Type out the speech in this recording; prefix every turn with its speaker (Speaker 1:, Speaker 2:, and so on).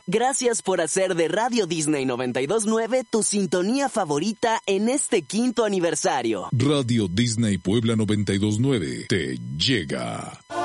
Speaker 1: Gracias por hacer de Radio Disney 92.9 tu sintonía favorita en este 5º aniversario.
Speaker 2: Radio Disney Puebla 92.9 te llega.